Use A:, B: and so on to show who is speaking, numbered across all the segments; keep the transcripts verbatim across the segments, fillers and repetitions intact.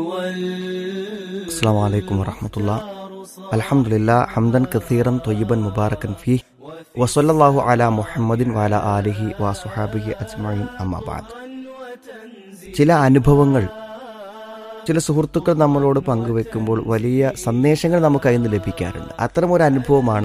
A: അസ്സലാമു അലൈക്കും വറഹ്മത്തുള്ളാഹി. അൽഹംദുലില്ലാഹ് ഹംദൻ കസീറൻ ത്വയ്യിബൻ മുബാറകൻ ഫീഹി വസല്ലല്ലാഹു അലാ മുഹമ്മദിൻ വഅലാ ആലിഹി വസ്വഹാബിഹി അജ്മഈൻ അമ്മാ ബഅദ്. ചില അനുഭവങ്ങൾ ചില സുഹൃത്തുക്കൾ നമ്മളോട് പങ്കുവെക്കുമ്പോൾ വലിയ സന്ദേശങ്ങൾ നമുക്ക് അതിൽ നിന്ന് ലഭിക്കാറുണ്ട്. അത്തരമൊരു അനുഭവമാണ്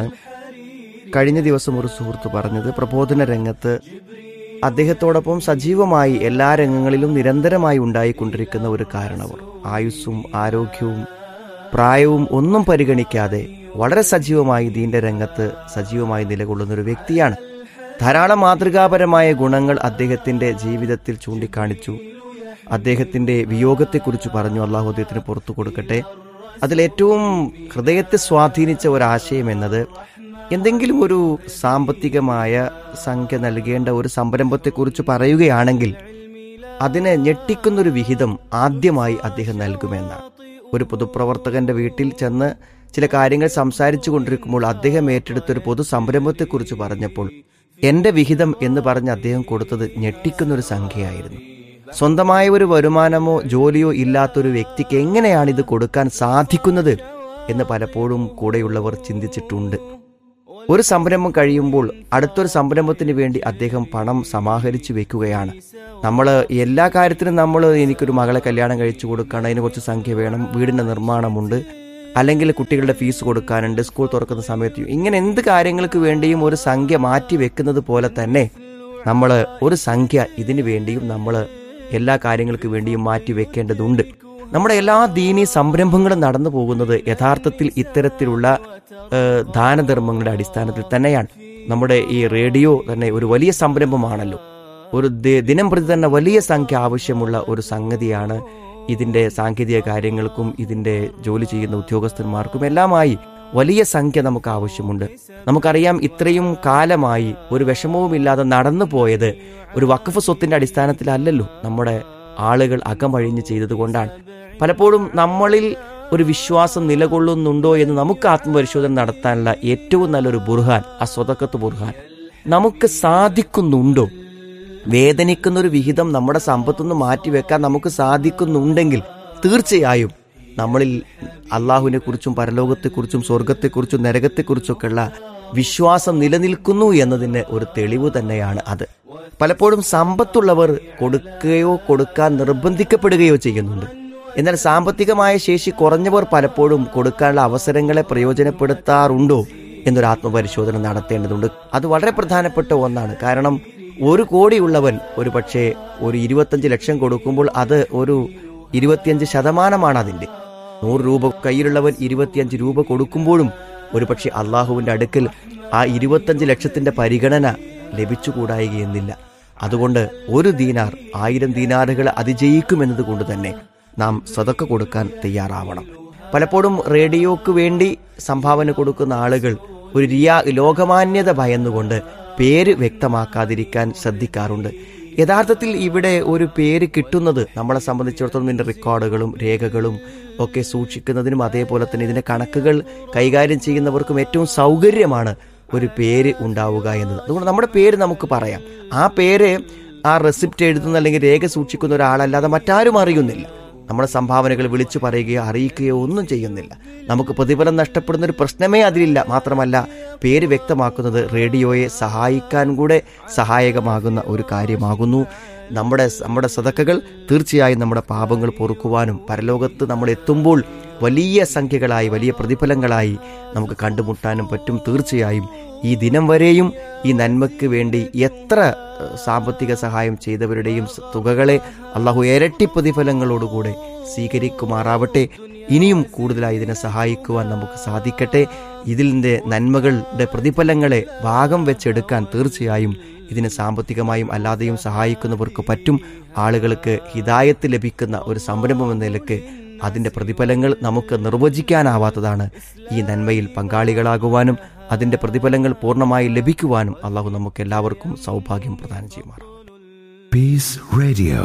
A: കഴിഞ്ഞ ദിവസം ഒരു സുഹൃത്ത് പറഞ്ഞത്. പ്രബോധന രംഗത്ത് അദ്ദേഹത്തോടൊപ്പം സജീവമായി എല്ലാ രംഗങ്ങളിലും നിരന്തരമായി ഉണ്ടായിക്കൊണ്ടിരിക്കുന്ന ഒരു കാരണവർ, ആയുസ്സും ആരോഗ്യവും പ്രായവും ഒന്നും പരിഗണിക്കാതെ വളരെ സജീവമായി ദീന്റെ രംഗത്ത് സജീവമായി നിലകൊള്ളുന്ന ഒരു വ്യക്തിയാണ്. ധാരാളം മാതൃകാപരമായ ഗുണങ്ങൾ അദ്ദേഹത്തിന്റെ ജീവിതത്തിൽ ചൂണ്ടിക്കാണിച്ചു. അദ്ദേഹത്തിന്റെ വിയോഗത്തെക്കുറിച്ച് പറഞ്ഞു. അള്ളാഹു അദ്ദേഹത്തിന് പുറത്തു കൊടുക്കട്ടെ. അതിലേറ്റവും ഹൃദയത്തെ സ്വാധീനിച്ച ഒരാശയം എന്നത്, എന്തെങ്കിലും ഒരു സാമ്പത്തികമായ സംഖ്യ നൽകേണ്ട ഒരു സംരംഭത്തെക്കുറിച്ച് പറയുകയാണെങ്കിൽ അതിനെ ഞെട്ടിക്കുന്നൊരു വിഹിതം ആദ്യമായി അദ്ദേഹം നൽകുമെന്നാണ്. ഒരു പൊതുപ്രവർത്തകന്റെ വീട്ടിൽ ചെന്ന് ചില കാര്യങ്ങൾ സംസാരിച്ചു കൊണ്ടിരിക്കുമ്പോൾ അദ്ദേഹം ഏറ്റെടുത്തൊരു പൊതു സംരംഭത്തെക്കുറിച്ച് പറഞ്ഞപ്പോൾ എന്റെ വിഹിതം എന്ന് പറഞ്ഞ് അദ്ദേഹം കൊടുത്തത് ഞെട്ടിക്കുന്നൊരു സംഖ്യയായിരുന്നു. സ്വന്തമായ ഒരു വരുമാനമോ ജോലിയോ ഇല്ലാത്തൊരു വ്യക്തിക്ക് എങ്ങനെയാണ് ഇത് കൊടുക്കാൻ സാധിക്കുന്നത് എന്ന് പലപ്പോഴും കൂടെയുള്ളവർ ചിന്തിച്ചിട്ടുണ്ട്. ഒരു സംരംഭം കഴിയുമ്പോൾ അടുത്തൊരു സംരംഭത്തിന് വേണ്ടി അദ്ദേഹം പണം സമാഹരിച്ചു വെക്കുകയാണ്. നമ്മൾ എല്ലാ കാര്യത്തിനും നമ്മൾ എനിക്കൊരു മകളെ കല്യാണം കഴിച്ചു കൊടുക്കണം, അതിന് കുറച്ച് സംഖ്യ വേണം, വീടിൻ്റെ നിർമ്മാണമുണ്ട്, അല്ലെങ്കിൽ കുട്ടികളുടെ ഫീസ് കൊടുക്കാനുണ്ട്, സ്കൂൾ തുറക്കുന്ന സമയത്ത്, ഇങ്ങനെ എന്ത് കാര്യങ്ങൾക്ക് വേണ്ടിയും ഒരു സംഖ്യ മാറ്റി വെക്കുന്നത് പോലെ തന്നെ നമ്മൾ ഒരു സംഖ്യ ഇതിനു വേണ്ടിയും നമ്മൾ എല്ലാ കാര്യങ്ങൾക്ക് വേണ്ടിയും മാറ്റി വെക്കേണ്ടതുണ്ട്. നമ്മുടെ എല്ലാ ദീനീ സംരംഭങ്ങളും നടന്നു പോകുന്നത് യഥാർത്ഥത്തിൽ ഇത്തരത്തിലുള്ള ദാനധർമ്മങ്ങളുടെ അടിസ്ഥാനത്തിൽ തന്നെയാണ്. നമ്മുടെ ഈ റേഡിയോ തന്നെ ഒരു വലിയ സംരംഭമാണല്ലോ. ഒരു ദിനം പ്രതി തന്നെ വലിയ സംഖ്യ ആവശ്യമുള്ള ഒരു സംഗതിയാണ്. ഇതിന്റെ സാങ്കേതിക കാര്യങ്ങൾക്കും ഇതിന്റെ ജോലി ചെയ്യുന്ന ഉദ്യോഗസ്ഥന്മാർക്കും എല്ലാമായി വലിയ സംഖ്യ നമുക്ക് ആവശ്യമുണ്ട്. നമുക്കറിയാം, ഇത്രയും കാലമായി ഒരു വിഷമവുമില്ലാതെ നടന്നു പോയത് ഒരു വഖഫ് സ്വത്തിന്റെ അടിസ്ഥാനത്തിലല്ലല്ലോ, നമ്മുടെ ആളുകൾ അകമഴിഞ്ഞ് ചെയ്തതുകൊണ്ടാണ്. പലപ്പോഴും നമ്മളിൽ ഒരു വിശ്വാസം നിലകൊള്ളുന്നുണ്ടോ എന്ന് നമുക്ക് ആത്മപരിശോധന നടത്താനുള്ള ഏറ്റവും നല്ലൊരു ബുർഹാൻ ആ സ്വതക്കത്ത് ബുർഹാൻ. നമുക്ക് സാധിക്കുന്നുണ്ടോ? വേദനിക്കുന്നൊരു വിഹിതം നമ്മുടെ സമ്പത്തുനിന്ന് മാറ്റിവെക്കാൻ നമുക്ക് സാധിക്കുന്നുണ്ടെങ്കിൽ തീർച്ചയായും നമ്മളിൽ അള്ളാഹുവിനെ കുറിച്ചും പരലോകത്തെക്കുറിച്ചും സ്വർഗത്തെക്കുറിച്ചും നരകത്തെക്കുറിച്ചൊക്കെയുള്ള വിശ്വാസം നിലനിൽക്കുന്നു എന്നതിന് ഒരു തെളിവ് തന്നെയാണ് അത്. പലപ്പോഴും സമ്പത്തുള്ളവർ കൊടുക്കുകയോ കൊടുക്കാൻ നിർബന്ധിക്കപ്പെടുകയോ ചെയ്യുന്നുണ്ട്. എന്നാൽ സാമ്പത്തികമായ ശേഷി കുറഞ്ഞവർ പലപ്പോഴും കൊടുക്കാനുള്ള അവസരങ്ങളെ പ്രയോജനപ്പെടുത്താറുണ്ടോ എന്നൊരു ആത്മപരിശോധന നടത്തേണ്ടതുണ്ട്. അത് വളരെ പ്രധാനപ്പെട്ട ഒന്നാണ്. കാരണം ഒരു കോടിയുള്ളവൻ ഒരു പക്ഷേ ഒരു ഇരുപത്തഞ്ച് ലക്ഷം കൊടുക്കുമ്പോൾ അത് ഒരു ഇരുപത്തിയഞ്ച് ശതമാനമാണ് അതിൻ്റെ. നൂറ് രൂപ കയ്യിലുള്ളവൻ ഇരുപത്തിയഞ്ച് രൂപ കൊടുക്കുമ്പോഴും ഒരു പക്ഷേ അള്ളാഹുവിൻ്റെ അടുക്കൽ ആ ഇരുപത്തഞ്ച് ലക്ഷത്തിന്റെ പരിഗണന ലഭിച്ചുകൂടായികയെന്നില്ല. അതുകൊണ്ട് ഒരു ദീനാർ ആയിരം ദീനാറുകൾ അതിജയിക്കുമെന്നത് കൊണ്ട് തന്നെ നാം സദക്ക കൊടുക്കാൻ തയ്യാറാവണം. പലപ്പോഴും റേഡിയോക്ക് വേണ്ടി സംഭാവന കൊടുക്കുന്ന ആളുകൾ ഒരു റിയാ ലോകമാന്യത ഭയന്നുകൊണ്ട് പേര് വ്യക്തമാക്കാതിരിക്കാൻ ശ്രദ്ധിക്കാറുണ്ട്. യഥാർത്ഥത്തിൽ ഇവിടെ ഒരു പേര് കിട്ടുന്നത് നമ്മളെ സംബന്ധിച്ചിടത്തോളം ഇതിൻ്റെ റെക്കോർഡുകളും രേഖകളും ഒക്കെ സൂക്ഷിക്കുന്നതിനും അതേപോലെ തന്നെ ഇതിൻ്റെ കണക്കുകൾ കൈകാര്യം ചെയ്യുന്നവർക്കും ഏറ്റവും സൗകര്യമാണ് ഒരു പേര് ഉണ്ടാവുക എന്നത്. അതുകൊണ്ട് നമ്മുടെ പേര് നമുക്ക് പറയാം. ആ പേര് ആ റെസിപ്റ്റ് എഴുതുന്ന അല്ലെങ്കിൽ രേഖ സൂക്ഷിക്കുന്ന ഒരാളല്ലാതെ മറ്റാരും അറിയുന്നില്ല. നമ്മുടെ സംഭാവനകൾ വിളിച്ചു പറയുകയോ അറിയിക്കുകയോ ഒന്നും ചെയ്യുന്നില്ല. നമുക്ക് പ്രതിഫലം നഷ്ടപ്പെടുന്ന ഒരു പ്രശ്നമേ അതിലില്ല. മാത്രമല്ല, പേര് വ്യക്തമാക്കുന്നത് റേഡിയോയെ സഹായിക്കാൻ കൂടെ സഹായകമാകുന്ന ഒരു കാര്യമാകുന്നു. നമ്മുടെ നമ്മുടെ സദക്കകൾ തീർച്ചയായും നമ്മുടെ പാപങ്ങൾ പൊറുക്കുവാനും പരലോകത്ത് നമ്മൾ എത്തുമ്പോൾ വലിയ സംഖ്യകളായി വലിയ പ്രതിഫലങ്ങളായി നമുക്ക് കണ്ടുമുട്ടാനും പറ്റും. തീർച്ചയായും ഈ ദിനം വരെയും ഈ നന്മയ്ക്ക് വേണ്ടി എത്ര സാമ്പത്തിക സഹായം ചെയ്തവരുടെയും തുകകളെ അള്ളാഹു ഇരട്ടി പ്രതിഫലങ്ങളോടുകൂടെ സ്വീകരിക്കുമാറാവട്ടെ. ഇനിയും കൂടുതലായി ഇതിനെ സഹായിക്കുവാൻ നമുക്ക് സാധിക്കട്ടെ. ഇതിൻ്റെ നന്മകളുടെ പ്രതിഫലങ്ങളെ ഭാഗം വെച്ചെടുക്കാൻ തീർച്ചയായും ഇതിന് സാമ്പത്തികമായും അല്ലാതെയും സഹായിക്കുന്നവർക്ക് പറ്റും. ആളുകൾക്ക് ഹിദായത്ത് ലഭിക്കുന്ന ഒരു സംരംഭം എന്ന നിലയ്ക്ക് അതിൻ്റെ പ്രതിഫലങ്ങൾ നമുക്ക് നിർവചിക്കാനാവാത്തതാണ്. ഈ നന്മയിൽ പങ്കാളികളാകുവാനും അതിൻ്റെ പ്രതിഫലങ്ങൾ പൂർണ്ണമായി ലഭിക്കുവാനും അള്ളാഹു നമുക്ക് എല്ലാവർക്കും സൗഭാഗ്യം പ്രദാനം ചെയ്യുമാറാം.
B: Peace Radio.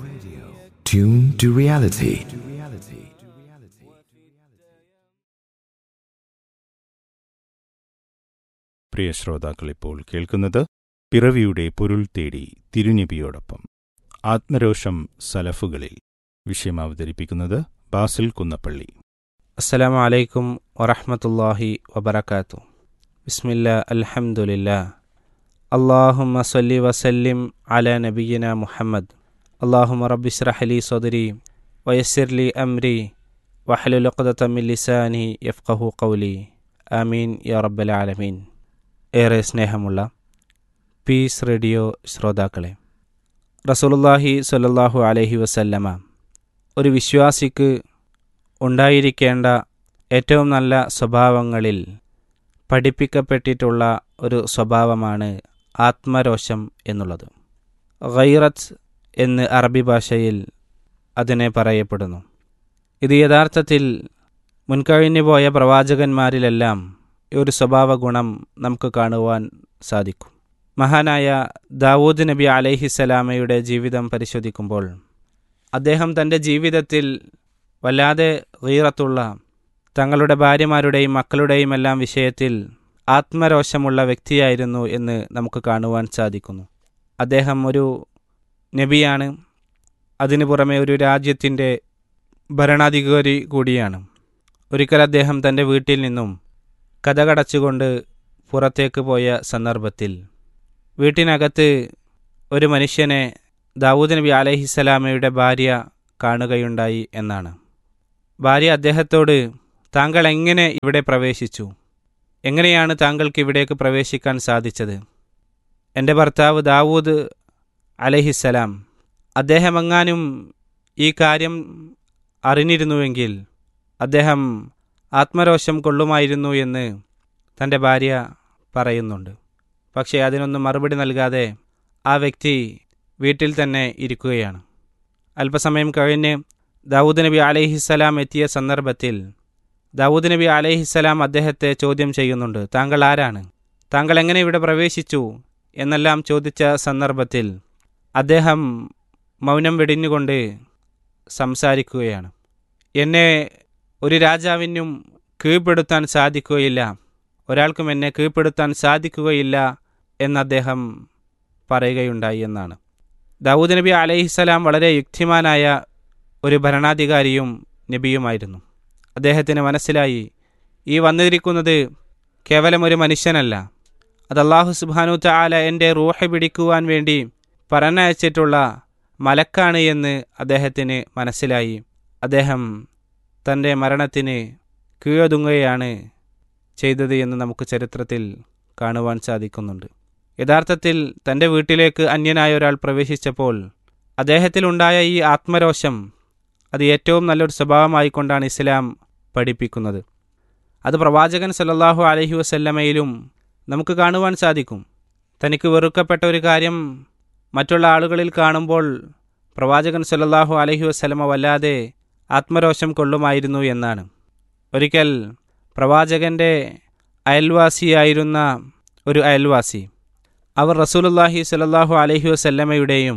B: Tune to reality.
C: പ്രിയ ശ്രോതാക്കൾ, ഇപ്പോൾ കേൾക്കുന്നത് പിറവിയുടെ പൊരുൾ തേടി തിരുനബിയോടൊപ്പം ആത്മരോഷം സലഫുകളിൽ. വിഷയം അവതരിപ്പിക്കുന്നത് ബാസിൽ കുന്നപ്പള്ളി.
D: അസ്സലാമു അലൈക്കും വറഹ്മത്തുള്ളാഹി വബറകാതുഹു. ബിസ്മില്ലാ അൽഹംദുലില്ലാ അല്ലാഹുമ്മ സ്വല്ലി വസല്ലിം അലാ നബിയ്യിന മുഹമ്മദ്. അല്ലാഹുമ്മ റബ്ബി ഇശ്റഹ് ലി സദ്രി വയസ്സിർ ലി അംരി വഹ്ലുൽ ഉഖ്ദത മിൻ ലിസാനി യഫ്ഖഹു ഖൗലി. ആമീൻ യാ റബ്ബൽ ആലമീൻ. ഏറെ സ്നേഹമുള്ള പീസ് റേഡിയോ ശ്രോതാക്കളെ, റസൂലുള്ളാഹി സ്വല്ലല്ലാഹു അലൈഹി വസല്ലമ ഒരു വിശ്വാസിക്ക് ഉണ്ടായിരിക്കേണ്ട ഏറ്റവും നല്ല സ്വഭാവങ്ങളിൽ പഠിപ്പിക്കപ്പെട്ടിട്ടുള്ള ഒരു സ്വഭാവമാണ് ആത്മരോഷം എന്നുള്ളത്. ഗൈറത്ത് എന്ന് അറബി ഭാഷയിൽ അതിനെ പറയപ്പെടുന്നു. ഇത് യഥാർത്ഥത്തിൽ മുൻകഴിഞ്ഞു പോയ പ്രവാചകന്മാരിലെല്ലാം ഈ ഒരു സ്വഭാവ ഗുണം നമുക്ക് കാണുവാൻ സാധിക്കും. മഹാനായ ദാവൂദ് നബി അലൈഹിസ്സലാമയുടെ ജീവിതം പരിശോധിക്കുമ്പോൾ അദ്ദേഹം തൻ്റെ ജീവിതത്തിൽ വല്ലാതെ ഗീറത്തുള്ള, തങ്ങളുടെ ഭാര്യമാരുടെയും മക്കളുടെയും എല്ലാം വിഷയത്തിൽ ആത്മരോഷമുള്ള വ്യക്തിയായിരുന്നു എന്ന് നമുക്ക് കാണുവാൻ സാധിക്കുന്നു. അദ്ദേഹം ഒരു നബിയാണ്, അതിനു പുറമെ ഒരു രാജ്യത്തിൻ്റെ ഭരണാധികാരി കൂടിയാണ്. ഒരിക്കൽ അദ്ദേഹം തൻ്റെ വീട്ടിൽ നിന്നും കതകടച്ചുകൊണ്ട് പുറത്തേക്ക് പോയ സന്ദർഭത്തിൽ വീട്ടിനകത്ത് ഒരു മനുഷ്യനെ ദാവൂദ് നബി അലൈഹിസ്സലാമയുടെ ഭാര്യ കാണുകയുണ്ടായി എന്നാണ്. ഭാര്യ അദ്ദേഹത്തോട്, താങ്കൾ എങ്ങനെ ഇവിടെ പ്രവേശിച്ചു? എങ്ങനെയാണ് താങ്കൾക്ക് ഇവിടേക്ക് പ്രവേശിക്കാൻ സാധിച്ചത്? എൻ്റെ ഭർത്താവ് ദാവൂദ് അലൈഹിസ്സലാം, അദ്ദേഹം എങ്ങാനും ഈ കാര്യം അറിഞ്ഞിരുന്നുവെങ്കിൽ അദ്ദേഹം ആത്മരോഷം കൊള്ളുമായിരുന്നു എന്ന് തൻ്റെ ഭാര്യ പറയുന്നുണ്ട്. പക്ഷേ അതിനൊന്നും മറുപടി നൽകാതെ ആ വ്യക്തി വീട്ടിൽ തന്നെ ഇരിക്കുകയാണ്. അല്പസമയം കഴിഞ്ഞ് ദാവൂദ് നബി അലൈഹിസ്സലാം എത്തിയ സന്ദർഭത്തിൽ ദാവൂദ് നബി അലൈഹിസ്സലാം അദ്ദേഹത്തെ ചോദ്യം ചെയ്യുന്നുണ്ട്. താങ്കൾ ആരാണ്? താങ്കൾ എങ്ങനെ ഇവിടെ പ്രവേശിച്ചു എന്നെല്ലാം ചോദിച്ച സന്ദർഭത്തിൽ അദ്ദേഹം മൗനം വെടിഞ്ഞുകൊണ്ട് സംസാരിക്കുകയാണ്. എന്നെ ഒരു രാജാവിനും കീഴ്പ്പെടുത്താൻ സാധിക്കുകയില്ല, ഒരാൾക്കും എന്നെ കീഴ്പ്പെടുത്താൻ സാധിക്കുകയില്ല എന്ന് അദ്ദേഹം പറയുകയുണ്ടായി എന്നാണ്. ദാവൂദ് നബി അലൈഹിസ്സലാം വളരെ യുക്തിമാനായ ഒരു ഭരണാധികാരിയും നബിയുമായിരുന്നു. അദ്ദേഹത്തിന് മനസ്സിലായി, ഈ വന്നിരിക്കുന്നത് കേവലം ഒരു മനുഷ്യനല്ല, അത് അല്ലാഹു സുബ്ഹാനഹു തആല എൻ്റെ റൂഹ് പിടിക്കുവാൻ വേണ്ടി പറഞ്ഞയച്ചിട്ടുള്ള മലക്കാണ് എന്ന് അദ്ദേഹത്തിന് മനസ്സിലായി. അദ്ദേഹം തൻ്റെ മരണത്തിന് കീഴൊതുങ്ങുകയാണ് ചെയ്തത് എന്ന് നമുക്ക് ചരിത്രത്തിൽ കാണുവാൻ സാധിക്കുന്നുണ്ട്. യഥാർത്ഥത്തിൽ തൻ്റെ വീട്ടിലേക്ക് അന്യനായ ഒരാൾ പ്രവേശിച്ചപ്പോൾ അദ്ദേഹത്തിലുണ്ടായ ഈ ആത്മരോഷം അത് ഏറ്റവും നല്ലൊരു സ്വഭാവമായിക്കൊണ്ടാണ് ഇസ്ലാം പഠിപ്പിക്കുന്നത്. അത് പ്രവാചകൻ സല്ലല്ലാഹു അലൈഹി വസല്ലമയിലും നമുക്ക് കാണുവാൻ സാധിക്കും. തനിക്ക് വെറുക്കപ്പെട്ട ഒരു കാര്യം മറ്റുള്ള ആളുകളിൽ കാണുമ്പോൾ പ്രവാചകൻ സല്ലല്ലാഹു അലൈഹി വസല്ലമ വല്ലാതെ ആത്മരോഷം കൊള്ളുമായിരുന്നു എന്നാണ്. ഒരിക്കൽ പ്രവാചകൻ്റെ അയൽവാസിയായിരുന്ന ഒരു അയൽവാസി, അവർ റസൂലുള്ളാഹി സ്വല്ലല്ലാഹു അലൈഹി വസല്ലമയുടെയും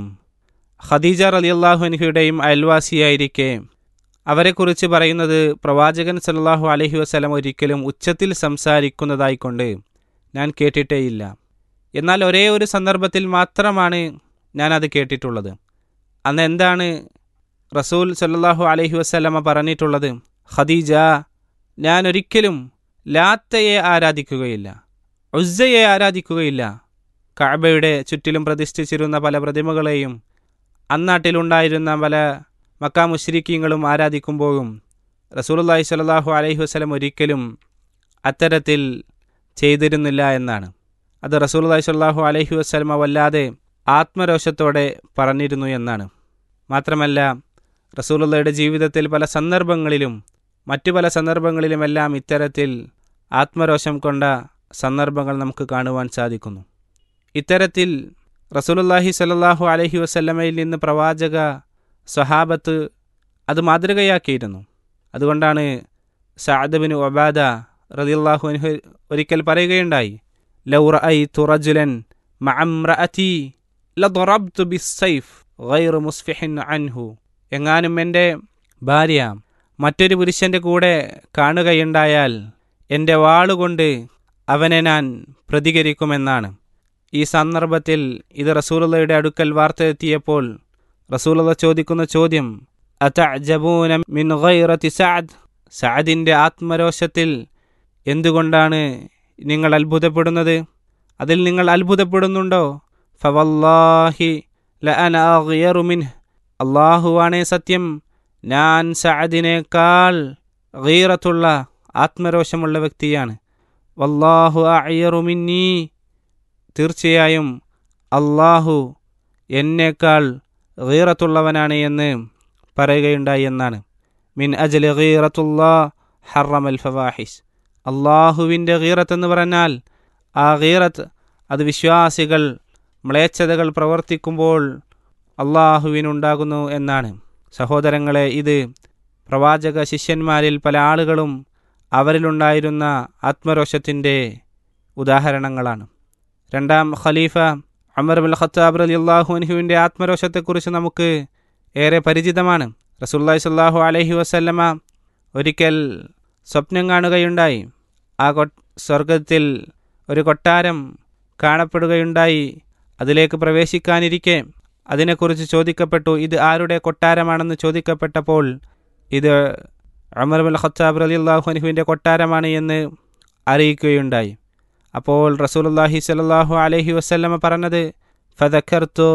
D: ഖദീജ റളിയല്ലാഹു അൻഹയുടെയും അയൽവാസിയായിരിക്കെ അവരെക്കുറിച്ച് പറയുന്നത്, പ്രവാചകൻ സല്ലല്ലാഹു അലൈഹി വസല്ലം ഒരിക്കലും ഉച്ചത്തിൽ സംസാരിക്കുന്നതായിക്കൊണ്ട് ഞാൻ കേട്ടിട്ടേയില്ല. എന്നാൽ ഒരേ ഒരു സന്ദർഭത്തിൽ മാത്രമാണ് ഞാൻ അത് കേട്ടിട്ടുള്ളത്. അന്ന് എന്താണ് റസൂൽ സല്ലല്ലാഹു അലൈഹി വസല്ലമ പറഞ്ഞിട്ടുള്ളത്? ഖദീജ, ഞാൻ ഒരിക്കലും ലാത്തയെ ആരാധിക്കുകയില്ല, ഉസ്സയെ ആരാധിക്കുകയില്ല. കഅബയുടെ ചുറ്റിലും പ്രതിഷ്ഠിച്ചിരുന്ന പല പ്രതിമകളെയും അന്നാട്ടിലുണ്ടായിരുന്ന പല മക്കാ മുശ്രിക്കീങ്ങളും ആരാധിക്കുമ്പോഴും റസൂലുള്ളാഹി സ്വല്ലല്ലാഹു അലൈഹി വസല്ലം ഒരിക്കലും അത്തരത്തിൽ ചെയ്തിരുന്നില്ല എന്നാണ്. അത് റസൂലുള്ളാഹി സ്വല്ലല്ലാഹു അലൈഹി വസല്ലം വല്ലാതെ ആത്മരോഷത്തോടെ പറഞ്ഞിരുന്നു എന്നാണ്. മാത്രമല്ല, റസൂലുള്ളാഹിയുടെ ജീവിതത്തിൽ പല സന്ദർഭങ്ങളിലും മറ്റു പല സന്ദർഭങ്ങളിലുമെല്ലാം ഇത്തരത്തിൽ ആത്മരോഷം കൊണ്ട സന്ദർഭങ്ങൾ നമുക്ക് കാണുവാൻ സാധിക്കുന്നു. ഇത്തരത്തിൽ റസൂലുള്ളാഹി സ്വല്ലല്ലാഹു അലൈഹി വസല്ലമയിൽ നിന്ന് പ്രവാചക സ്വഹാബത്ത് അത് മാതൃകയാക്കിയിരുന്നു. അതുകൊണ്ടാണ് സഅദ് ബിൻ ഉബാദ റളിയല്ലാഹു അൻഹു ഒരിക്കൽ പറയുകയുണ്ടായി, ലൗ റഅയ്തു റജുലൻ മഅ ഇംറഅതി ലദറബ്തു ബിസ്സൈഫ് ഗൈറ മുസ്ഫിഹിൻ അൻഹു. എങ്ങാനും എൻ്റെ ഭാര്യ മറ്റൊരു പുരുഷൻ്റെ കൂടെ കാണുകയുണ്ടായാൽ എൻ്റെ വാളുകൊണ്ട് അവനെ ഞാൻ പ്രതികരിക്കുമെന്നാണ്. ഈ സന്ദർഭത്തിൽ ഇത് റസൂലുള്ളാഹിയുടെ അടുക്കൽ വാർത്ത എത്തിയപ്പോൾ റസൂലുള്ള ചോദിക്കുന്ന ചോദ്യം, അതഅജബൂന മിൻ ഗൈറതി സഅദ്, സഅദിൻ്റെ ആത്മരോഷത്തിൽ എന്തുകൊണ്ടാണ് നിങ്ങൾ അത്ഭുതപ്പെടുന്നത്? അതിൽ നിങ്ങൾ അത്ഭുതപ്പെടുന്നുണ്ടോ? ഫവല്ലാഹി ലഅന അഗ്യറു മിൻഹ്, അല്ലാഹുവാണേ സത്യം, ഞാൻ സഅദിനേക്കാൾ ഗീറത്തുള്ള ആത്മരോഷമുള്ള വ്യക്തിയാണ്. വല്ലാഹു അഅ്യറു മിന്നീ, തീർച്ചയായും അല്ലാഹു എന്നേക്കാൾ ഗീറത്തുള്ളവനാണ് എന്ന് പറയുകയുണ്ടായി എന്നാണ്. മിൻ അജ്ലി ഗീറത്തുല്ലാഹ് ഹറമൽ ഫവാഹിഷ്, അല്ലാഹുവിൻ്റെ ഗീറത്ത് എന്ന് പറഞ്ഞാൽ ആ ഗീറത്ത് അത് വിശ്വാസികൾ മ്ലേച്ഛതകൾ പ്രവർത്തിക്കുമ്പോൾ അല്ലാഹുവിനുണ്ടാകുന്നു എന്നാണ്. സഹോദരങ്ങളെ, ഇത് പ്രവാചക ശിഷ്യന്മാരിൽ പല ആളുകളും അവരിലുണ്ടായിരുന്ന ആത്മരോഷത്തിൻ്റെ ഉദാഹരണങ്ങളാണ്. രണ്ടാം ഖലീഫ ഉമർ ഇബ്നുൽ ഖത്താബ് റളിയല്ലാഹു അൻഹുവിൻ്റെ ആത്മരോഷത്തെക്കുറിച്ച് നമുക്ക് ഏറെ പരിചിതമാണ്. റസൂലുള്ളാഹി സ്വല്ലല്ലാഹു അലൈഹി വസല്ലമ ഒരിക്കൽ സ്വപ്നം കാണുകയുണ്ടായി. ആ കൊ സ്വർഗത്തിൽ ഒരു കൊട്ടാരം കാണപ്പെടുകയുണ്ടായി. അതിലേക്ക് പ്രവേശിക്കാനിരിക്കെ അതിനെക്കുറിച്ച് ചോദിക്കപ്പെട്ടു. ഇത് ആരുടെ കൊട്ടാരമാണെന്ന് ചോദിക്കപ്പെട്ടപ്പോൾ ഇത് ഉമർ ഇബ്നുൽ ഖത്താബ് റളിയല്ലാഹു അൻഹുവിൻ്റെ കൊട്ടാരമാണ് എന്ന് അറിയിക്കുകയുണ്ടായി. അപ്പോൾ റസൂലുള്ളാഹി സ്വല്ലല്ലാഹു അലൈഹി വസല്ലമ പറഞ്ഞത് ഫദക്കർതു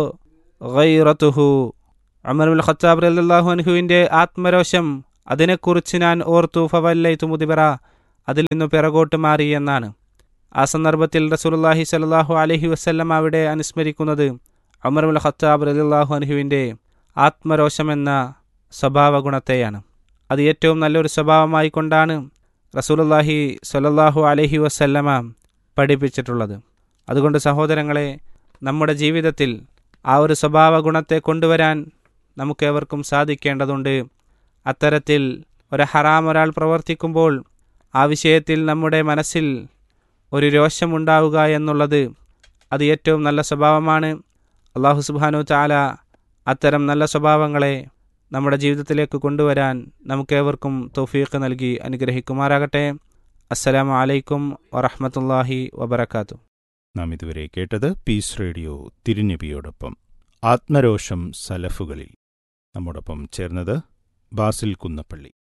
D: ഗൈറതുഹു, ഉമർ ഇബ്നുൽ ഖത്താബ് റളിയല്ലാഹു അൻഹുവിൻ്റെ ആത്മരോഷം അതിനെക്കുറിച്ച് ഞാൻ ഓർത്തു. ഫവല്ലൈതു മുദ്ബിറ, അതിൽ നിന്ന് പിറകോട്ട് മാറി എന്നാണ്. ആ സന്ദർഭത്തിൽ റസൂലുള്ളാഹി സ്വല്ലല്ലാഹു അലൈഹി വസല്ലമ അവിടെ അനുസ്മരിക്കുന്നത് ഉമർ ഇബ്നുൽ ഖത്താബ് റളിയല്ലാഹു അൻഹുവിൻ്റെ ആത്മരോഷമെന്ന സ്വഭാവ ഗുണത്തെയാണ്. അത് ഏറ്റവും നല്ലൊരു സ്വഭാവമായി കൊണ്ടാണ് റസൂലുള്ളാഹി സ്വല്ലല്ലാഹു അലൈഹി വസല്ലമ പഠിപ്പിച്ചിട്ടുള്ളത്. അതുകൊണ്ട് സഹോദരങ്ങളെ, നമ്മുടെ ജീവിതത്തിൽ ആ ഒരു സ്വഭാവ ഗുണത്തെ കൊണ്ടുവരാൻ നമുക്കേവർക്കും സാധിക്കേണ്ടതുണ്ട്. അത്തരത്തിൽ ഒരു ഹറാം ഒരാൾ പ്രവർത്തിക്കുമ്പോൾ ആ വിഷയത്തിൽ നമ്മുടെ മനസ്സിൽ ഒരു രോഷമുണ്ടാവുക എന്നുള്ളത് അത് ഏറ്റവും നല്ല സ്വഭാവമാണ്. അല്ലാഹു സുബ്ഹാനഹു തആല അത്തരം നല്ല സ്വഭാവങ്ങളെ നമ്മുടെ ജീവിതത്തിലേക്ക് കൊണ്ടുവരാൻ നമുക്കേവർക്കും തൗഫീഖ് നൽകി അനുഗ്രഹിക്കുമാറാകട്ടെ. അസ്സലാമു അലൈക്കും വറഹ്മത്തുള്ളാഹി വബറകാതുഹു.
C: നാം ഇതുവരെ കേട്ടത് പീസ് റേഡിയോ തിരുനബിയോടൊപ്പം ആത്മരോഷം സലഫുകളിൽ. നമ്മോടൊപ്പം ചേർന്നത് ബാസിൽ കുന്നപ്പള്ളി.